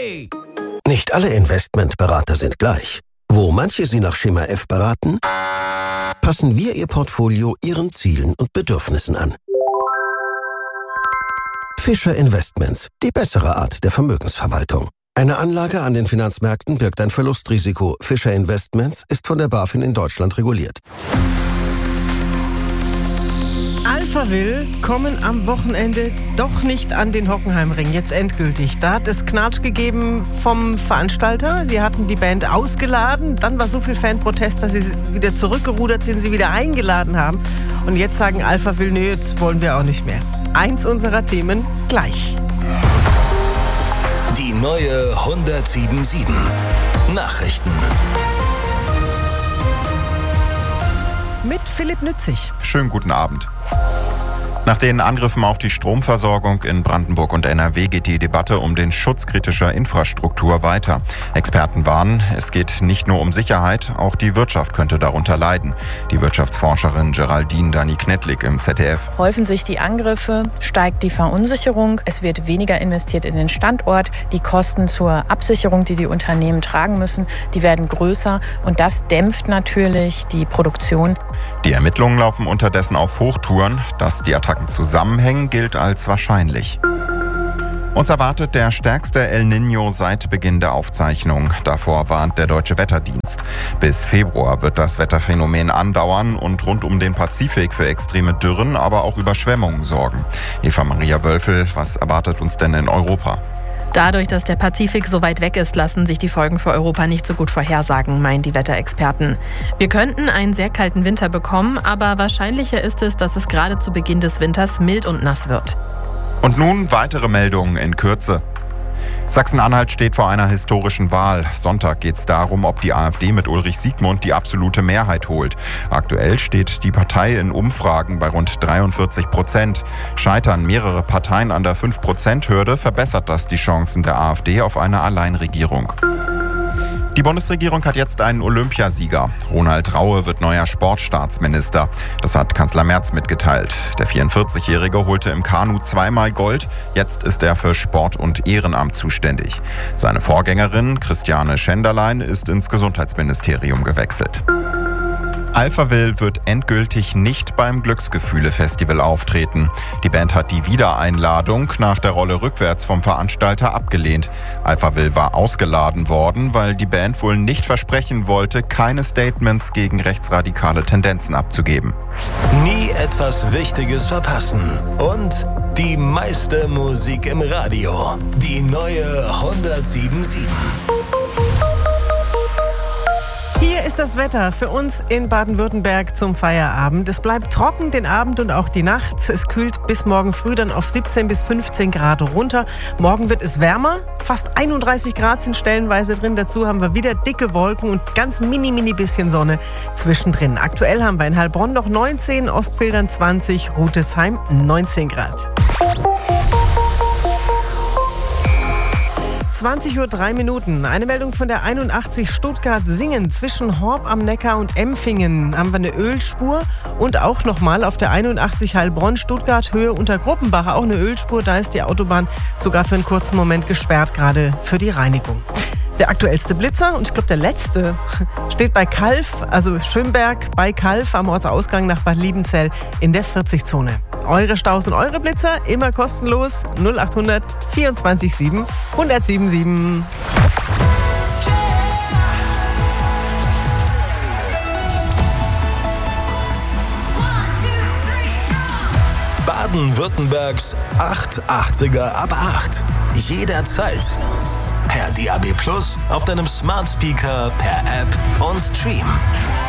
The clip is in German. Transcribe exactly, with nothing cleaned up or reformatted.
Hey! Nicht alle Investmentberater sind gleich. Wo manche Sie nach Schema F beraten, passen wir Ihr Portfolio Ihren Zielen und Bedürfnissen an. Fischer Investments, die bessere Art der Vermögensverwaltung. Eine Anlage an den Finanzmärkten birgt ein Verlustrisiko. Fischer Investments ist von der BaFin in Deutschland reguliert. Alphaville kommen am Wochenende doch nicht an den Hockenheimring, jetzt endgültig. Da hat es Knatsch gegeben vom Veranstalter. Die hatten die Band ausgeladen. Dann war so viel Fanprotest, dass sie wieder zurückgerudert sind, sie wieder eingeladen haben. Und jetzt sagen Alphaville, nee, jetzt wollen wir auch nicht mehr. Eins unserer Themen gleich. Die neue hundertsieben Komma sieben. Nachrichten. Mit Philipp Nützig. Schönen guten Abend. Nach den Angriffen auf die Stromversorgung in Brandenburg und N R W geht die Debatte um den Schutz kritischer Infrastruktur weiter. Experten warnen, es geht nicht nur um Sicherheit, auch die Wirtschaft könnte darunter leiden. Die Wirtschaftsforscherin Geraldine Dani-Knetlik im Z D F. Häufen sich die Angriffe, steigt die Verunsicherung, es wird weniger investiert in den Standort, die Kosten zur Absicherung, die die Unternehmen tragen müssen, die werden größer und das dämpft natürlich die Produktion. Die Ermittlungen laufen unterdessen auf Hochtouren, dass die Attacken zusammenhängen, gilt als wahrscheinlich. Uns erwartet der stärkste El Niño seit Beginn der Aufzeichnung. Davor warnt der Deutsche Wetterdienst. Bis Februar wird das Wetterphänomen andauern und rund um den Pazifik für extreme Dürren, aber auch Überschwemmungen sorgen. Eva Maria Wölfel, was erwartet uns denn in Europa? Dadurch, dass der Pazifik so weit weg ist, lassen sich die Folgen für Europa nicht so gut vorhersagen, meinen die Wetterexperten. Wir könnten einen sehr kalten Winter bekommen, aber wahrscheinlicher ist es, dass es gerade zu Beginn des Winters mild und nass wird. Und nun weitere Meldungen in Kürze. Sachsen-Anhalt steht vor einer historischen Wahl. Sonntag geht es darum, ob die AfD mit Ulrich Siegmund die absolute Mehrheit holt. Aktuell steht die Partei in Umfragen bei rund dreiundvierzig Prozent. Scheitern mehrere Parteien an der fünf Prozent Hürde, verbessert das die Chancen der AfD auf eine Alleinregierung. Die Bundesregierung hat jetzt einen Olympiasieger. Ronald Raue wird neuer Sportstaatsminister. Das hat Kanzler Merz mitgeteilt. Der vierundvierzigjährige holte im Kanu zweimal Gold. Jetzt ist er für Sport und Ehrenamt zuständig. Seine Vorgängerin Christiane Schenderlein ist ins Gesundheitsministerium gewechselt. Alphaville wird endgültig nicht beim Glücksgefühle-Festival auftreten. Die Band hat die Wiedereinladung nach der Rolle rückwärts vom Veranstalter abgelehnt. Alphaville war ausgeladen worden, weil die Band wohl nicht versprechen wollte, keine Statements gegen rechtsradikale Tendenzen abzugeben. Nie etwas Wichtiges verpassen. Und die meiste Musik im Radio. Die neue hundertsieben Komma sieben. Hier ist das Wetter für uns in Baden-Württemberg zum Feierabend. Es bleibt trocken den Abend und auch die Nacht. Es kühlt bis morgen früh dann auf siebzehn bis fünfzehn Grad runter. Morgen wird es wärmer. Fast einunddreißig Grad sind stellenweise drin. Dazu haben wir wieder dicke Wolken und ganz mini, mini bisschen Sonne zwischendrin. Aktuell haben wir in Heilbronn noch neunzehn, Ostfildern zwanzig, Rutesheim neunzehn Grad. zwanzig Uhr drei Minuten. Eine Meldung von der einundachtzig Stuttgart-Singen. Zwischen Horb am Neckar und Empfingen haben wir eine Ölspur. Und auch nochmal auf der einundachtzig Heilbronn-Stuttgart Höhe unter Gruppenbach auch eine Ölspur. Da ist die Autobahn sogar für einen kurzen Moment gesperrt, gerade für die Reinigung. Der aktuellste Blitzer und ich glaube der letzte steht bei Kalf, also Schönberg bei Kalf am Ortsausgang nach Bad Liebenzell in der vierzig-Zone. Eure Staus und eure Blitzer immer kostenlos null achthundert vierundzwanzig sieben hundertsieben sieben. Baden-Württembergs achthundertachtziger ab acht. Jederzeit. Per D A B Plus, auf deinem Smart Speaker, per App und Stream.